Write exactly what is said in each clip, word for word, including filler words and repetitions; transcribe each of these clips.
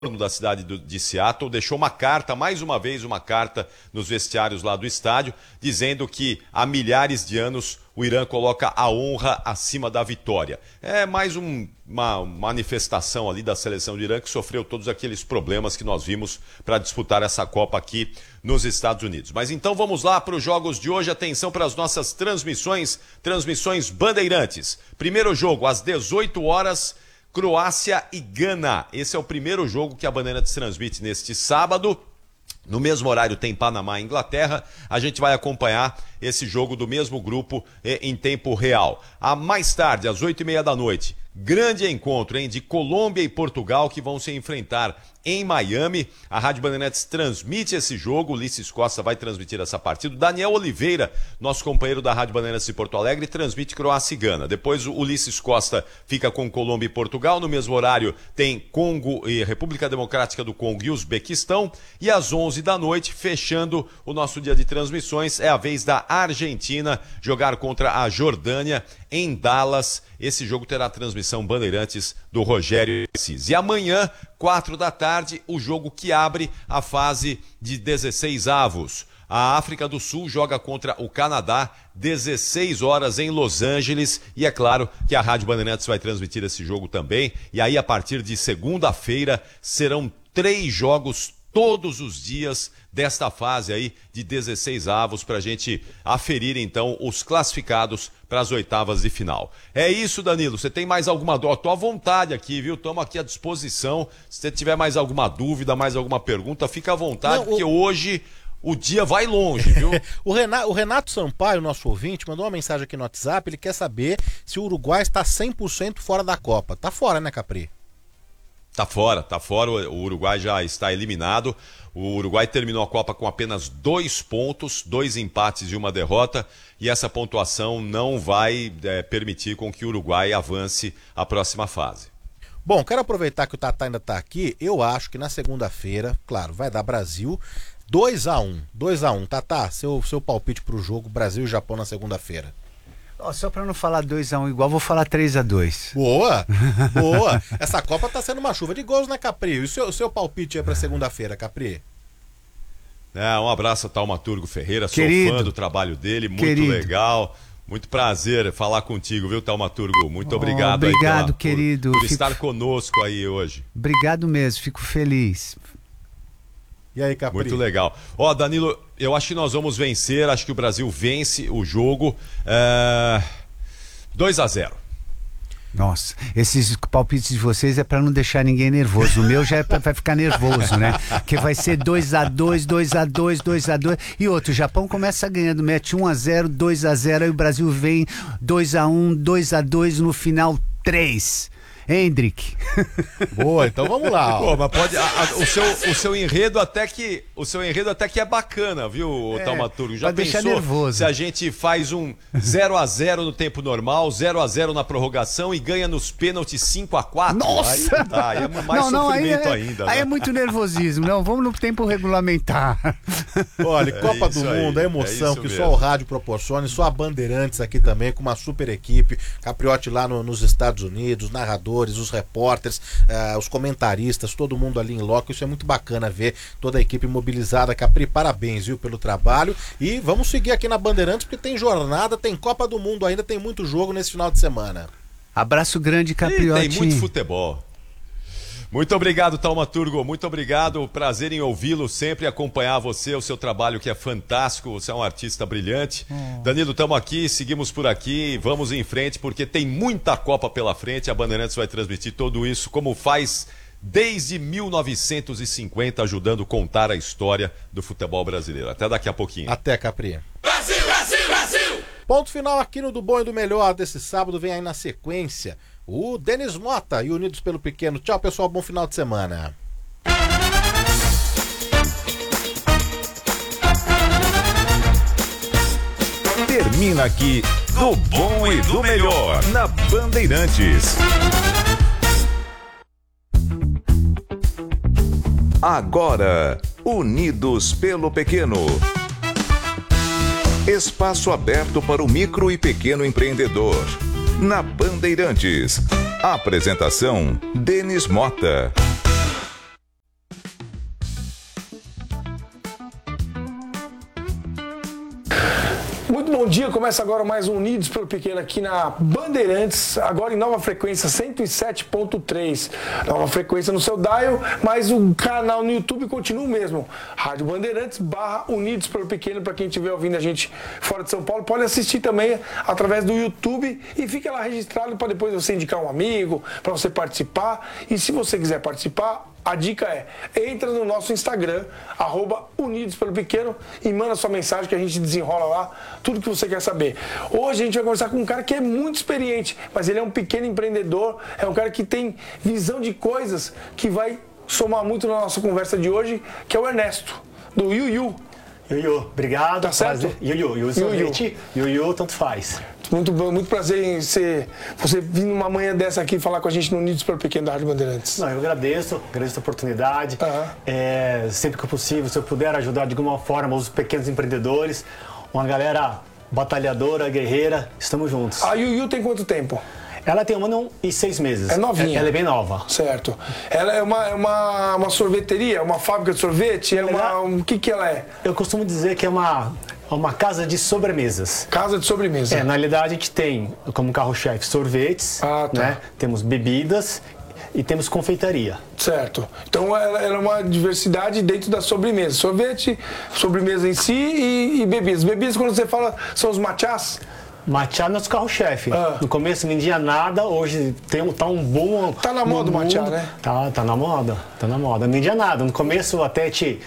da cidade de Seattle deixou uma carta, mais uma vez uma carta nos vestiários lá do estádio, dizendo que há milhares de anos o Irã coloca a honra acima da vitória. É mais um, uma manifestação ali da seleção do Irã que sofreu todos aqueles problemas que nós vimos para disputar essa Copa aqui nos Estados Unidos. Mas então vamos lá para os jogos de hoje. Atenção para as nossas transmissões, transmissões Bandeirantes. Primeiro jogo às dezoito horas, Croácia e Gana. Esse é o primeiro jogo que a Bandeirantes transmite neste sábado. No mesmo horário tem Panamá e Inglaterra. A gente vai acompanhar esse jogo do mesmo grupo em tempo real. A mais tarde, às oito e meia da noite, grande encontro hein, de Colômbia e Portugal que vão se enfrentar em Miami. A Rádio Bandeirantes transmite esse jogo, Ulisses Costa vai transmitir essa partida. Daniel Oliveira, nosso companheiro da Rádio Bandeirantes de Porto Alegre, transmite Croácia e Gana. Depois o Ulisses Costa fica com Colômbia e Portugal. No mesmo horário tem Congo e República Democrática do Congo e Uzbequistão. E às onze da noite, fechando o nosso dia de transmissões, é a vez da Argentina jogar contra a Jordânia em Dallas. Esse jogo terá a transmissão Bandeirantes do Rogério Assis. E amanhã, quatro da tarde, o jogo que abre a fase de dezesseis avos. A África do Sul joga contra o Canadá, dezesseis horas em Los Angeles. E é claro que a Rádio Bandeirantes vai transmitir esse jogo também. E aí, a partir de segunda-feira, serão três jogos todos os dias desta fase aí de dezesseis avos para a gente aferir então os classificados para as oitavas de final. É isso, Danilo. Você tem mais alguma dúvida? Estou à vontade aqui, viu? Estamos aqui à disposição. Se você tiver mais alguma dúvida, mais alguma pergunta, fica à vontade, Não, porque o... hoje o dia vai longe, viu? o, Renato, o Renato Sampaio, nosso ouvinte, mandou uma mensagem aqui no WhatsApp. Ele quer saber se o Uruguai está cem por cento fora da Copa. Tá fora, né, Capri? Tá fora, tá fora, o Uruguai já está eliminado. O Uruguai terminou a Copa com apenas dois pontos, dois empates e uma derrota, e essa pontuação não vai é, permitir com que o Uruguai avance à próxima fase. Bom, quero aproveitar que o Tatá ainda está aqui. Eu acho que na segunda-feira, claro, vai dar Brasil dois a um. dois a um. Tatá, seu, seu palpite para o jogo Brasil e Japão na segunda-feira. Oh, só para não falar dois a um igual, vou falar três a dois. Boa, boa. Essa Copa tá sendo uma chuva de gols, né, Capri? E o seu, o seu palpite aí para segunda-feira, Capri? É, um abraço a Taumaturgo Ferreira, querido, sou fã do trabalho dele, muito querido. legal. Muito prazer falar contigo, viu, Taumaturgo? Muito obrigado. Oh, obrigado, aí pela, querido. Por, por fico... estar conosco aí hoje. Obrigado mesmo, fico feliz. E aí, Capri? Muito legal. Ó, Danilo, eu acho que nós vamos vencer, acho que o Brasil vence o jogo é... dois a zero. Nossa, esses palpites de vocês é pra não deixar ninguém nervoso. O meu já é pra, vai ficar nervoso, né? Porque vai ser dois a dois, dois a dois, dois a dois. E outro, o Japão começa ganhando, mete um a zero, dois a zero, aí o Brasil vem dois a um, dois a dois, no final três. Hendrick. Boa, então vamos lá. Pô, mas pode, a, a, o, seu, o seu enredo até que o seu enredo até que é bacana, viu, é, Taumaturgo? Já pensou nervoso. Se a gente faz um zero a zero no tempo normal, zero a zero na prorrogação e ganha nos pênaltis cinco a quatro? Nossa! Aí, tá, aí é mais não, não, sofrimento aí é, ainda. Aí né? é muito nervosismo. Não, vamos no tempo regulamentar. Olha, é Copa do aí, Mundo, a emoção é que mesmo. só o rádio proporciona, e só a Bandeirantes aqui também, com uma super equipe, Capriotti lá no, nos Estados Unidos, os narradores, os repórteres, uh, os comentaristas, todo mundo ali em loco. Isso é muito bacana ver toda a equipe mobilizada. Capri, parabéns, viu, pelo trabalho, e vamos seguir aqui na Bandeirantes porque tem jornada, tem Copa do Mundo ainda, tem muito jogo nesse final de semana. Abraço grande, Capriotti. E tem muito futebol. Muito obrigado, Taumaturgo, muito obrigado, prazer em ouvi-lo sempre, acompanhar você, o seu trabalho que é fantástico, você é um artista brilhante. Hum. Danilo, estamos aqui, seguimos por aqui, vamos em frente, porque tem muita Copa pela frente, a Bandeirantes vai transmitir tudo isso, como faz desde mil novecentos e cinquenta, ajudando a contar a história do futebol brasileiro. Até daqui a pouquinho. Até, Capri. Brasil, Brasil, Brasil! Ponto final aqui no Do Bom e do Melhor desse sábado, vem aí na sequência o Denis Mota e Unidos pelo Pequeno. Tchau, pessoal, bom final de semana. Termina aqui Do Bom e do Melhor na Bandeirantes. Agora, Unidos pelo Pequeno. Espaço aberto para o micro e pequeno empreendedor. Na Bandeirantes. Apresentação: Denis Mota. bom dia, começa agora mais um Unidos pelo Pequeno aqui na Bandeirantes, agora em nova frequência cento e sete ponto três, nova frequência no seu dial, mas o canal no YouTube continua o mesmo, Rádio Bandeirantes barra Unidos pelo Pequeno, para quem estiver ouvindo a gente fora de São Paulo, pode assistir também através do YouTube e fica lá registrado para depois você indicar um amigo, para você participar, e se você quiser participar, a dica é, entra no nosso Instagram, arroba Unidos pelo Pequeno, e manda sua mensagem que a gente desenrola lá tudo que você quer saber. Hoje a gente vai conversar com um cara que é muito experiente, mas ele é um pequeno empreendedor, é um cara que tem visão de coisas que vai somar muito na nossa conversa de hoje, que é o Ernesto, do Yuyu. Yuyu, obrigado. Tá certo? Yuyu, Yuyu sorvete, Yuyu tanto faz. Muito, muito prazer em ser, você vir numa manhã dessa aqui falar com a gente no Unidos pelo Pequeno da Rádio Bandeirantes. Não, eu agradeço, agradeço a oportunidade. Uhum. É, sempre que possível, se eu puder ajudar de alguma forma os pequenos empreendedores, uma galera batalhadora, guerreira, estamos juntos. A Yuyu tem quanto tempo? Ela tem um ano e seis meses. É novinha. Ela é bem nova. Certo. Ela é uma, é uma, uma sorveteria, uma fábrica de sorvete? É uma, um, o que, que ela é? Eu costumo dizer que é uma, uma casa de sobremesas. Casa de sobremesa. É, na realidade a gente tem como carro-chefe sorvetes, ah, tá. né? Temos bebidas e temos confeitaria. Certo. Então ela, ela é uma diversidade dentro da sobremesa. Sorvete, sobremesa em si e, e bebidas. Bebidas, quando você fala, são os matchás? Matcha é nosso carro-chefe. Ah. No começo não vendia nada, hoje tem, tá um bom... Tá na moda o matcha, né? Tá, tá na moda, tá na moda. Não vendia nada. No começo até te,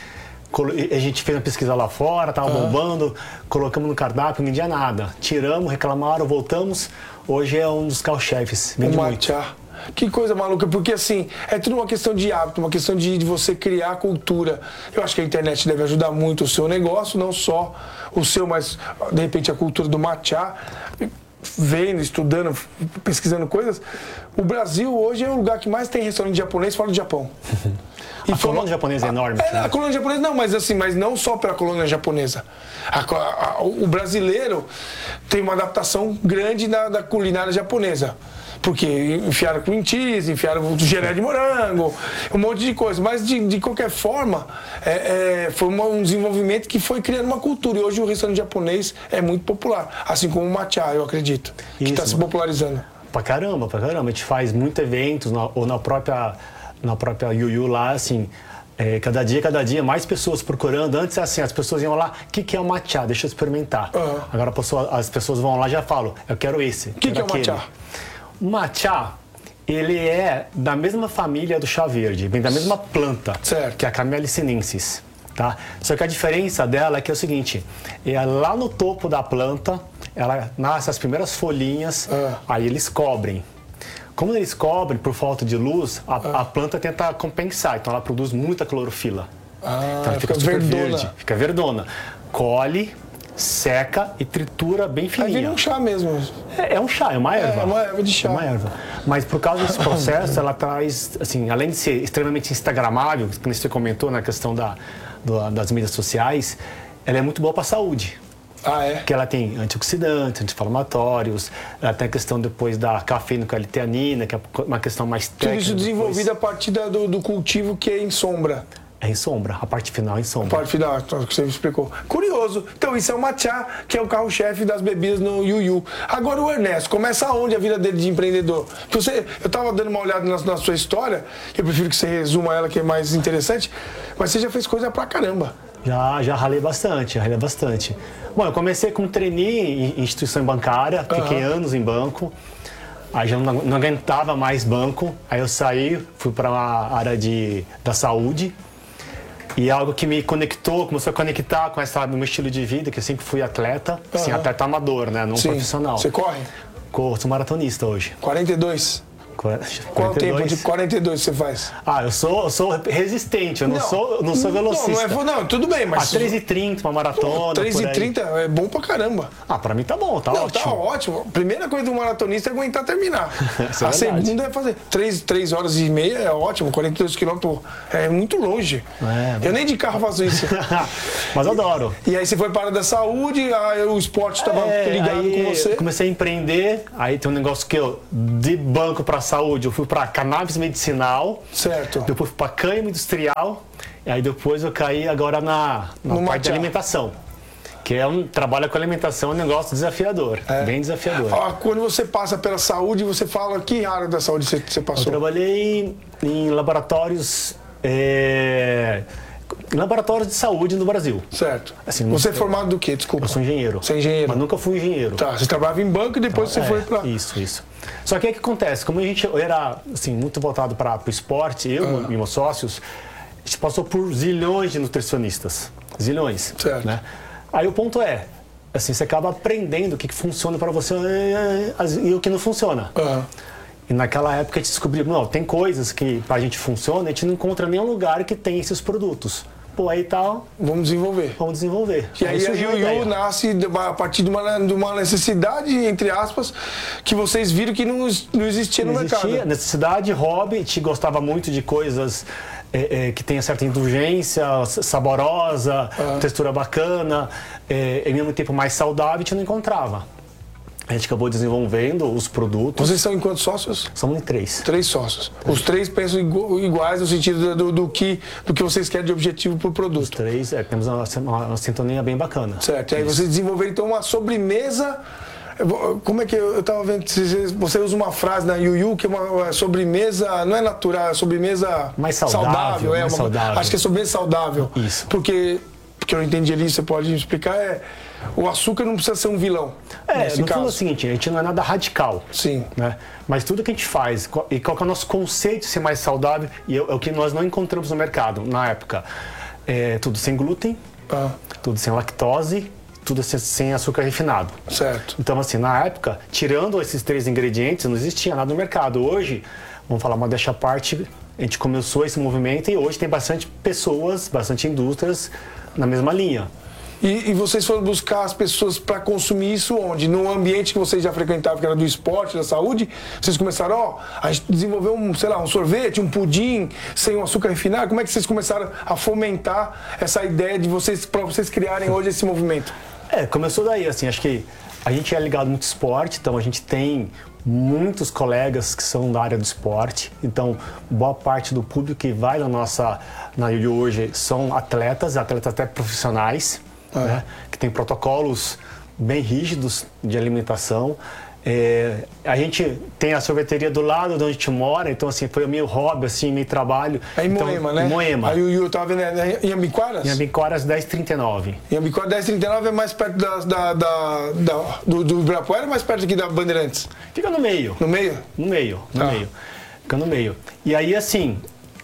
a gente fez uma pesquisa lá fora, tava ah. bombando, colocamos no cardápio, não vendia nada. Tiramos, reclamaram, voltamos. Hoje é um dos carro-chefes. Vende o muito. matcha. Que coisa maluca, porque assim, é tudo uma questão de hábito, uma questão de, de você criar cultura. Eu acho que a internet deve ajudar muito o seu negócio, não só o seu, mas de repente a cultura do matcha, vendo, estudando, pesquisando coisas. O Brasil hoje é o lugar que mais tem restaurante japonês fora do Japão. E a colônia japonesa é enorme. É, a colônia japonesa não, mas assim, mas não só pela colônia japonesa. A, a, o brasileiro tem uma adaptação grande da, da culinária japonesa. Porque enfiaram cream cheese, enfiaram gelé de morango, um monte de coisa. Mas, de, de qualquer forma, é, é, foi uma, um desenvolvimento que foi criando uma cultura. E hoje o restaurante japonês é muito popular. Assim como o matcha, eu acredito, que está se popularizando. Pra caramba, pra caramba. A gente faz muitos eventos, na, ou na própria, na própria Yuyu lá, assim... É, cada dia, cada dia, mais pessoas procurando. Antes, assim, as pessoas iam lá, o que, que é o matcha? Deixa eu experimentar. Uhum. Agora a pessoa, as pessoas vão lá e já falam, eu quero esse. O que, que é o matcha? O matcha, ele é da mesma família do chá verde, vem da mesma planta, certo. Que é a Camellia sinensis, tá? Só que a diferença dela é que é o seguinte, é lá no topo da planta, ela nasce as primeiras folhinhas, uhum. Aí eles cobrem. Como eles cobrem por falta de luz, a, ah. a planta tenta compensar, então ela produz muita clorofila. Ah, então ela fica, fica super verdona. verde, fica verdona. Colhe, seca e tritura bem fininha. Aí vira um chá mesmo. É, é um chá, é uma erva. É uma erva de chá. É uma erva. Mas por causa desse processo, ela traz, assim, além de ser extremamente instagramável, como você comentou na questão da, do, das mídias sociais, ela é muito boa para a saúde. Ah, é? Porque ela tem antioxidantes, anti-inflamatórios, ela tem a questão depois da cafeína com a L-teanina, que é uma questão mais técnica. Tudo isso desenvolvido depois. a partir do, do cultivo que é em sombra. É em sombra, a parte final é em sombra. A parte final, que você me explicou. Curioso. Então, isso é o matcha, que é o carro-chefe das bebidas no Yuyu. Agora, o Ernesto, começa onde a vida dele de empreendedor? Você, eu estava dando uma olhada na, na sua história, eu prefiro que você resuma ela, que é mais interessante, mas você já fez coisa pra caramba. Já, já ralei bastante, já ralei bastante. Bom, eu comecei como trainee em instituição bancária, fiquei uhum. anos em banco, aí já não, não aguentava mais banco, aí eu saí, fui para a área de, da saúde, e algo que me conectou, começou a conectar com essa, meu estilo de vida, que eu sempre fui atleta, uhum. assim, atleta amador, né, não Sim. profissional. Você corre? Corro, sou maratonista hoje. quarenta e dois? Qual o tempo de quarenta e dois você faz? Ah, eu sou, eu sou resistente, eu não, não sou, não sou velocista. Não, não, é, não, tudo bem, mas... Ah, três e trinta, uma maratona, três e trinta é bom pra caramba. Ah, pra mim tá bom, tá não, ótimo. Tá ótimo. Primeira coisa do maratonista é aguentar terminar. A segunda é fazer três horas e meia, é ótimo, quarenta e dois quilômetros é muito longe. É, eu nem de carro faço isso. Mas adoro. E aí você foi para a área da saúde, aí o esporte estava é, ligado com você? Comecei a empreender, aí tem um negócio que eu, de banco pra saúde, eu fui pra cannabis medicinal, certo. Depois fui para cânhamo industrial, e aí depois eu caí agora na, na parte de alimentação. Que é um trabalho com alimentação, é um negócio desafiador, É. bem desafiador. Ó, quando você passa pela saúde, você fala que área da saúde você, você Eu passou? trabalhei em laboratórios, é, em laboratórios de saúde no Brasil. Certo. Assim, você é eu- formado do quê? Desculpa. Eu sou engenheiro. Você é engenheiro. Mas nunca fui engenheiro. Tá, você trabalhava em banco e depois você É, foi pra... Isso, isso. Só que o que acontece? Como a gente era assim, muito voltado para o esporte, eu Ah. e meus sócios, a gente passou por zilhões de nutricionistas. Zilhões. Certo. Né? Aí o ponto é, assim, você acaba aprendendo o que, que funciona para você e, e o que não funciona. Ah. E naquela época a gente descobriu, não, tem coisas que pra gente funciona, a gente não encontra nenhum lugar que tem esses produtos. Pô, aí tal, Vamos desenvolver. vamos desenvolver. E aí a surgiu a Yuyu ideia. nasce de uma- a partir de uma, de uma necessidade, entre aspas, que vocês viram que não, não existia no Não existia mercado. necessidade, hobby, a gente gostava muito de coisas é, é, que tenha certa indulgência, s- saborosa, Ah. textura bacana, é, e ao mesmo tempo mais saudável, a gente não encontrava. A gente acabou desenvolvendo os produtos. Vocês são em quantos sócios? Somos em três. Três sócios. Os três pensam igu- iguais no sentido do, do, que, do que vocês querem de objetivo para o Os produto. três, é, temos uma, uma, uma sintonia bem bacana. Certo. E aí vocês desenvolveram então uma sobremesa. Eu vou- Como é que eu, eu tava vendo? Você você usa uma frase na Yuyu que é uma sobremesa, não é natural, é sobremesa Mais saudável, é mais uma- saudável. Acho que é sobremesa saudável. Isso. Porque, porque eu não entendi ali, você pode me explicar, é o açúcar não precisa ser um vilão. É, nesse no fundo é o caso. seguinte, a gente não é nada radical. Sim. Né? Mas tudo que a gente faz, qual- e qual que é o nosso conceito de ser mais saudável, e é, é o que nós não encontramos no mercado na época. É tudo sem glúten, Ah, tudo sem lactose, tudo sem, sem açúcar refinado. certo. Então, assim, na época, tirando esses três ingredientes, não existia nada no mercado. Hoje, vamos falar uma deixa à parte, a gente começou esse movimento e hoje tem bastante pessoas, bastante indústrias na mesma linha. E, e vocês foram buscar as pessoas para consumir isso onde? No ambiente que vocês já frequentavam, que era do esporte, da saúde? Vocês começaram, ó, a gente desenvolveu um, sei lá, um sorvete, um pudim sem um açúcar refinado? Como é que vocês começaram a fomentar essa ideia de vocês, para vocês criarem hoje esse movimento? É, começou daí, assim, acho que a gente é ligado muito ao esporte, então a gente tem muitos colegas que são da área do esporte, então boa parte do público que vai na nossa, na Yuyu hoje são atletas, atletas até profissionais, né, que tem protocolos bem rígidos de alimentação. É, a gente tem a sorveteria do lado de onde a gente mora, então assim, foi o meu hobby, assim, meu trabalho. É em então, Moema, né? Em Moema. A Yuyu, eu tava vendo, é em Ambiquaras? Em Ambicoras dez e trinta e nove. Em Ambiquaras dez e trinta e nove é mais perto da, da, da, da- do, do Ibirapuera ou mais perto aqui da Bandeirantes? Fica no meio. No meio? No meio, no Tá. meio. Fica no meio. E aí, assim,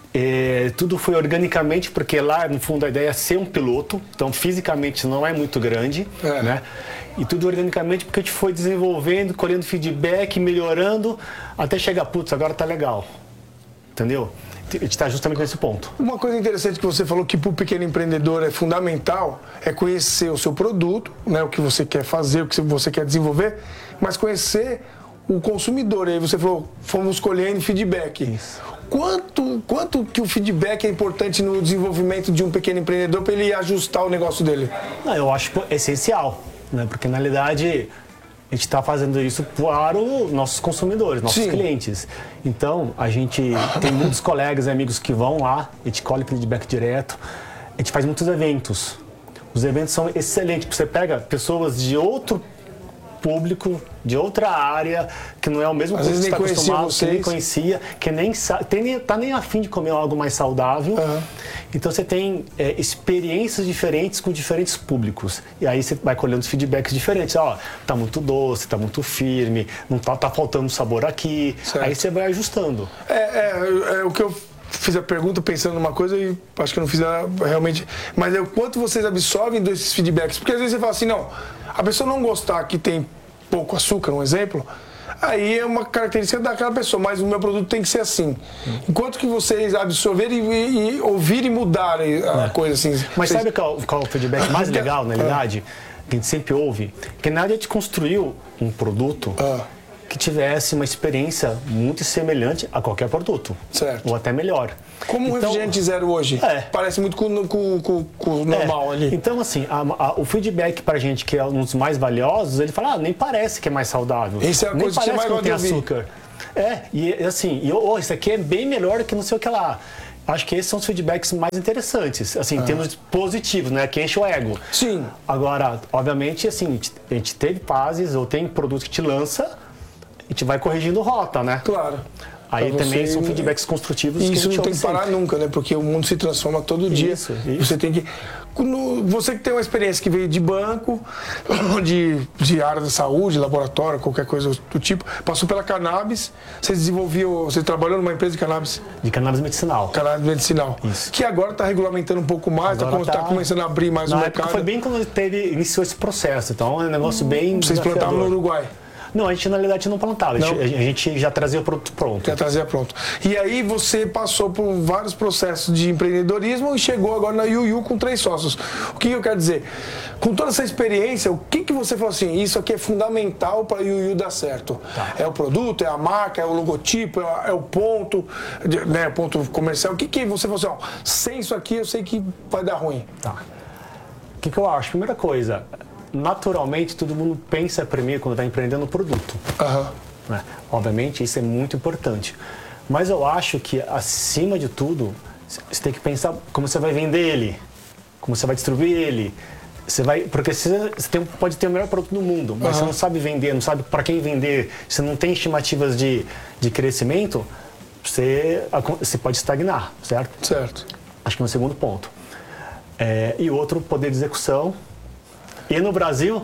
é, tudo foi organicamente, porque lá, no fundo, a ideia é ser um piloto, então fisicamente não é muito grande, É. né? E tudo organicamente porque a gente foi desenvolvendo, colhendo feedback, melhorando, até chegar, putz, agora tá legal. Entendeu? A gente está justamente nesse ponto. Uma coisa interessante que você falou que para o pequeno empreendedor é fundamental é conhecer o seu produto, né, o que você quer fazer, o que você quer desenvolver, mas conhecer o consumidor. E aí você falou, fomos colhendo feedback. Isso. Quanto, quanto que o feedback é importante no desenvolvimento de um pequeno empreendedor para ele ajustar o negócio dele? Não, eu acho essencial, né? Porque na realidade a gente está fazendo isso para os nossos consumidores, nossos Sim. clientes. Então a gente tem muitos colegas e amigos que vão lá, a gente colhe feedback direto, a gente faz muitos eventos. Os eventos são excelentes, você pega pessoas de outro público, de outra área, que não é o mesmo Às vezes que nem você está conhecia acostumado, que nem vocês. conhecia, que nem sa- tem, nem- tá nem afim de comer algo mais saudável. Aham. Então você tem é, experiências diferentes com diferentes públicos. E aí você vai colhendo os feedbacks diferentes. Ó, tá muito doce, tá muito firme, não tá, tá faltando sabor aqui. Certo. Aí você vai ajustando. É, é, é o que eu fiz a pergunta pensando numa coisa e acho que eu não fiz a- realmente. Mas é o quanto vocês absorvem desses feedbacks. Porque às vezes você fala assim, não, a pessoa não gostar que tem pouco açúcar, um exemplo, aí é uma característica daquela pessoa, mas o meu produto tem que ser assim. Enquanto que vocês absorverem e, e ouvirem e mudarem a coisa assim. Mas vocês- sabe qual, qual é o feedback mais legal, na realidade? Que a gente sempre ouve? Que na verdade a gente construiu um produto Ah. que tivesse uma experiência muito semelhante a qualquer produto. Certo. Ou até melhor. Como um Então, refrigerante zero hoje. É. Parece muito com, com, com, com o normal É, ali. Então, assim, a- a- o feedback pra gente, que é um dos mais valiosos, ele fala, ah, nem parece que é mais saudável. Isso é a nem coisa que você parece mais não gosta tem de ouvir. açúcar. É, e assim, e, oh, isso aqui é bem melhor que não sei o que lá. Acho que esses são os feedbacks mais interessantes, assim, em termos positivos, né? Que enche o ego. Sim. Agora, obviamente, assim, a gente teve fases, ou tem produto que te lança, a gente vai corrigindo rota, né? Claro. Aí Pra também você- são feedbacks construtivos. E que a isso gente não tem ouve que parar sempre. nunca, né? Porque o mundo se transforma todo dia. Isso, isso. Você tem que. No- você que tem uma experiência que veio de banco, de, de área da saúde, laboratório, qualquer coisa do tipo, passou pela cannabis, você desenvolveu. Você trabalhou numa empresa de cannabis, De cannabis medicinal. cannabis medicinal. Isso. Que agora está regulamentando um pouco mais, está Agora tá- começando a abrir mais o Na época mercado. foi bem quando teve, iniciou esse processo, então é um negócio bem Vocês plantavam no desafiador. Uruguai. Não, a gente na realidade não plantava, a gente, Não? a gente já trazia o produto pronto. Já trazia pronto. E aí você passou por vários processos de empreendedorismo e chegou agora na Yuyu com três sócios. O que eu quero dizer? Com toda essa experiência, o que, que você falou assim, isso aqui é fundamental para a Yuyu dar certo? Tá. É o produto, é a marca, é o logotipo, é, a- é o ponto, de- né, ponto comercial. O que, que você falou assim, ó, sem isso aqui eu sei que vai dar ruim. Tá. O que, que eu acho? Primeira coisa, naturalmente todo mundo pensa primeiro quando está empreendendo o produto. Aham. Né? Obviamente isso é muito importante. Mas eu acho que acima de tudo, você tem que pensar como você vai vender ele, como você vai distribuir ele. Você vai, porque você, você tem- pode ter o melhor produto do mundo, mas você não sabe vender, não sabe para quem vender, você não tem estimativas de, de crescimento, você, você pode estagnar, certo? Certo. Acho que é um segundo ponto. É, e outro, poder de execução. E no Brasil,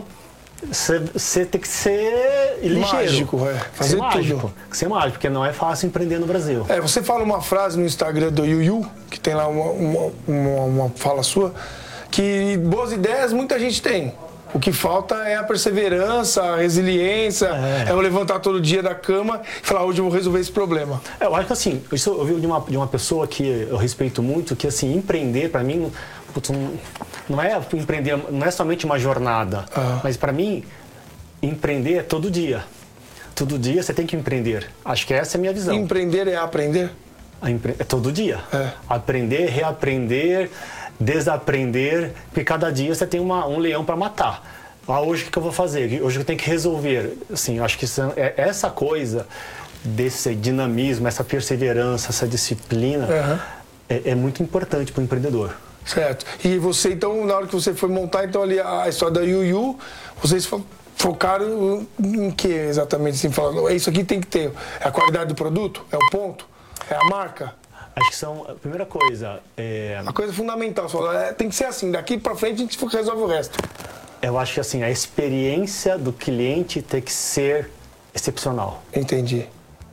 você tem que ser ligeiro. Mágico, é. Fazer ser mágico. tudo. Tem que ser mágico, porque não é fácil empreender no Brasil. É, você fala uma frase no Instagram do Yuyu, que tem lá uma, uma, uma, uma fala sua, que boas ideias muita gente tem. O que falta é a perseverança, a resiliência, é, É. o levantar todo dia da cama e falar, hoje eu vou resolver esse problema. É, eu acho que assim, isso eu ouvi de uma, de uma pessoa que eu respeito muito, que assim, empreender para mim, putz, não, não é empreender, não é somente uma jornada, Ah. mas para mim, empreender é todo dia. Todo dia você tem que empreender. Acho que essa é a minha visão. Empreender é aprender? A empre- É todo dia. É. Aprender, reaprender, desaprender, porque cada dia você tem uma, um leão para matar. Ah, hoje o que que eu vou fazer? Hoje eu tenho que resolver. Assim, eu acho que isso é- essa coisa desse dinamismo, essa perseverança, essa disciplina Aham. é, é muito importante para o empreendedor. Certo. E você, então, na hora que você foi montar então ali a história da Yuyu, vocês fo- focaram em que exatamente? Assim, falando, é isso aqui tem que ter. É a qualidade do produto? É o ponto? É a marca? Acho que são, a primeira coisa, é, A coisa fundamental, você falou, é, tem que ser assim, daqui pra frente a gente resolve o resto. eu acho que assim, a experiência do cliente tem que ser excepcional. Entendi.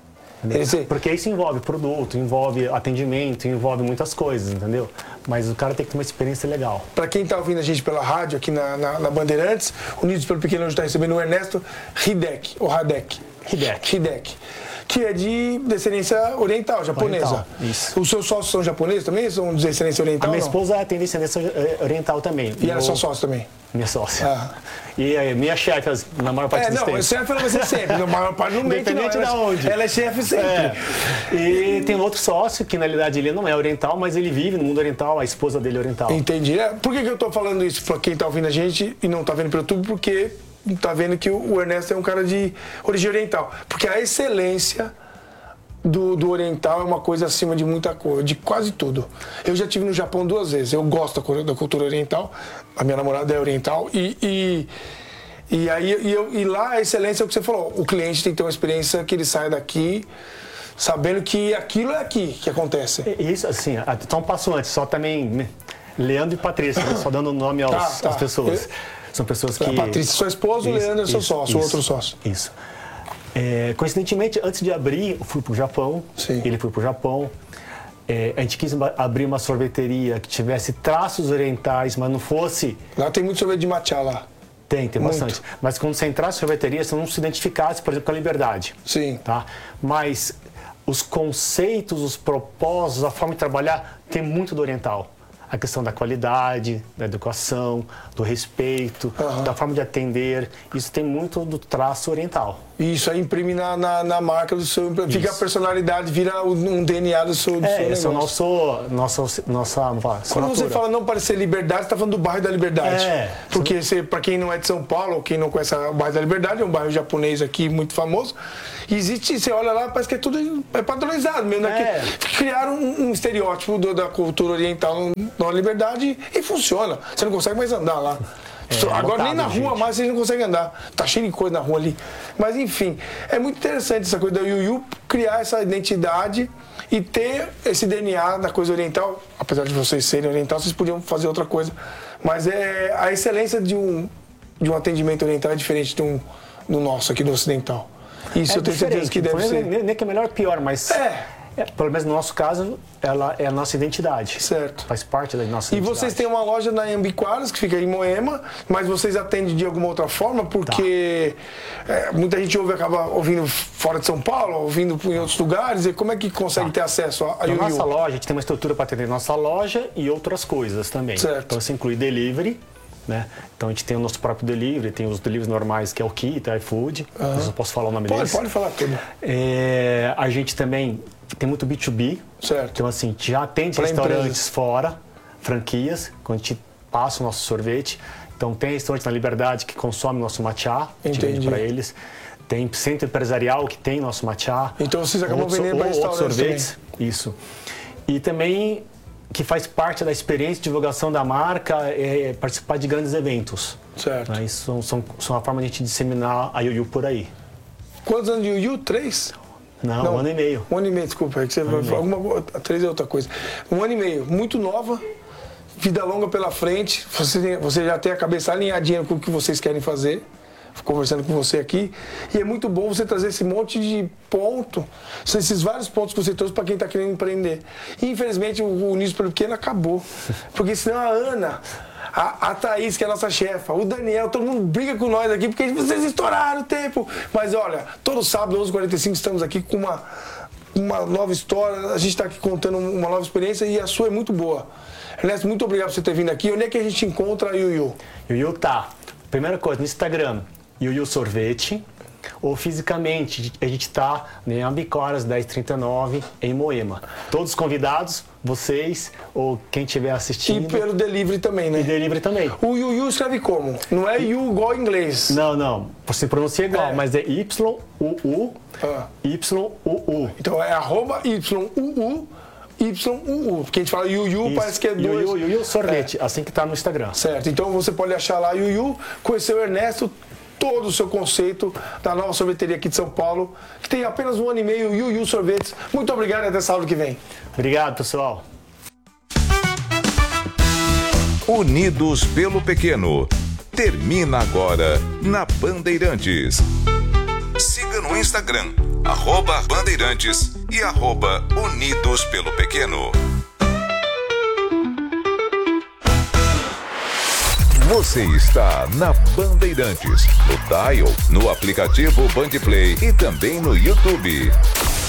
Esse, Porque isso envolve produto, envolve atendimento, envolve muitas coisas, entendeu? Mas o cara tem que ter uma experiência legal. para quem tá ouvindo a gente pela rádio aqui na, na, na Bandeirantes, Unidos pelo Pequeno hoje está recebendo o Ernesto Hidek, ou Hadek. Hidek. Hidek. Que é de descendência oriental, japonesa. Oriental, isso. Os seus sócios são japoneses também? São de descendência A oriental? minha não? esposa tem descendência eh, oriental também. E ela é Eu- sua sócia também? Minha sócia. Ah. E a minha chefe, as- na maior parte É, dos não, tempos. chefe ela vai ser sempre, na maior parte não mente, não. Independente Ela, da onde. ela é chefe sempre. É. E tem outro sócio que na realidade ele não é oriental, mas ele vive no mundo oriental, a esposa dele é oriental. Entendi. É, por que, que eu tô falando isso pra quem tá ouvindo a gente e não tá vendo pelo YouTube? Porque tá vendo que o o Ernesto é um cara de origem oriental. Porque a excelência do, do oriental é uma coisa acima de muita coisa, de quase tudo. Eu já estive no Japão duas vezes. Eu gosto da, cor- da cultura oriental. A minha namorada é oriental. E, e, e aí e, eu, e lá a excelência é o que você falou. O cliente tem que ter uma experiência que ele saia daqui sabendo que aquilo é aqui que acontece. E Isso, assim, ah, só um passo antes, só também né, Leandro e Patrícia, né, só dando nome aos, Tá, tá. às pessoas. São pessoas que... A Patrícia, sua esposa, o Isso, Leandro é seu isso, sócio, o isso, outro sócio. Isso. É, coincidentemente, antes de abrir, eu fui para o Japão, Sim. ele foi para o Japão. É, a gente quis ba- abrir uma sorveteria que tivesse traços orientais, mas não fosse... Lá tem muito sorvete de matcha lá. Tem, tem Muito. bastante. Mas quando você entrasse na sorveteria, você não se identificasse, por exemplo, com a liberdade. Sim. Tá? Mas os conceitos, os propósitos, a forma de trabalhar, tem muito do oriental. A questão da qualidade, da educação, do respeito, Aham. da forma de atender, isso tem muito do traço oriental. Isso aí imprime na, na, na marca do seu. Fica a personalidade, vira um D N A do seu, do É, seu esse é o negócio. nosso, nosso, nossa Quando assinatura. você fala não parecer Liberdade, você tá falando do bairro da Liberdade. É. Porque você, pra quem não é de São Paulo, ou quem não conhece o bairro da Liberdade, é um bairro japonês aqui muito famoso. E existe, você olha lá, parece que é tudo é padronizado mesmo. Né? É. Que criaram um, um estereótipo do, da cultura oriental na Liberdade e funciona. Você não consegue mais andar lá. É, Agora nem na lotado, rua gente. mais vocês não conseguem andar. Tá cheio de coisa na rua ali. Mas enfim, é muito interessante essa coisa da Yuyu criar essa identidade e ter esse D N A da coisa oriental. Apesar de vocês serem oriental, vocês podiam fazer outra coisa. Mas é a excelência de um, de um atendimento oriental é diferente de um, do nosso aqui do ocidental. Isso É eu tenho certeza diferente. que deve Nem- ser. Nem, nem que é melhor ou pior, mas. É. é, pelo menos no nosso caso, ela é a nossa identidade. Certo. Faz parte da nossa E identidade. vocês têm uma loja na Ambiquaras, que fica em Moema, mas vocês atendem de alguma outra forma, porque é, muita gente ouve, acaba ouvindo fora de São Paulo, ouvindo em outros lugares, e como é que consegue ter acesso a, a Na Yuyu? nossa loja, a gente tem uma estrutura para atender nossa loja e outras coisas também. Certo. Então, isso inclui delivery, né? Então, a gente tem o nosso próprio delivery, tem os deliveries normais, que é o Kit, iFood. Uhum. Eu posso falar o nome Pode, deles. pode falar tudo. É, a gente também tem muito B dois B. Certo. Então, assim, já atende Pra restaurantes empresas. fora, franquias, quando a gente passa o nosso sorvete. Então, tem restaurante na Liberdade que consome nosso matcha, a gente Entendi. vende para eles. Tem centro empresarial que tem nosso matcha. Então, vocês acabam Outros- vendendo pra ou outros restaurantes sorvetes. Isso. E também que faz parte da experiência de divulgação da marca é participar de grandes eventos. Certo. Né? Isso são, são, são a forma de a gente disseminar a Yuyu por aí. Quantos anos de Yuyu? Três? Não, um ano e meio. Um ano e meio, desculpa. É que você vai falar alguma, três é outra coisa. Um ano e meio, muito nova, vida longa pela frente. Você, tem- você já tem a cabeça alinhadinha com o que vocês querem fazer. Conversando com você aqui. E é muito bom você trazer esse monte de ponto, esses vários pontos que você trouxe para quem está querendo empreender. E infelizmente o, o Unidos pelo Pequeno acabou. Porque senão a Ana, a, a Thaís, que é a nossa chefa, o Daniel, todo mundo briga com nós aqui porque vocês estouraram o tempo. Mas olha, todo sábado, onze e quarenta e cinco, estamos aqui com uma, uma nova história. A gente está aqui contando uma nova experiência e a sua é muito boa. Ernesto, muito obrigado por você ter vindo aqui. Onde é que a gente encontra a Yuyu? Yuyu tá. Primeira coisa, no Instagram, Yuyu Sorvete. Ou fisicamente, a gente tá em Ambicoras dez trinta e nove, em Moema. Todos convidados, vocês ou quem estiver E assistindo. pelo delivery também, né? E delivery também. O Yuyu escreve como? Não é Yu igual em inglês. Não, não. Você pronuncia igual, É. mas é Y U U Ah. Y U U. Então é arroba Y U U Y U U. Porque a gente fala Yuyu, Isso. parece que é dois. Yuyu, Yuyu Sorvete, assim que tá no Instagram. Certo. Então você pode achar lá Yuyu, conhecer o Ernesto, todo o seu conceito da nova sorveteria aqui de São Paulo, que tem apenas um ano e meio, Yuyu Sorvetes. Muito obrigado e até sábado que vem. Obrigado, pessoal. Unidos pelo Pequeno. Termina agora na Bandeirantes. Siga no Instagram, arroba Bandeirantes e arroba Unidos pelo Pequeno. Você está na Bandeirantes, no Dial, no aplicativo Bandplay e também no YouTube.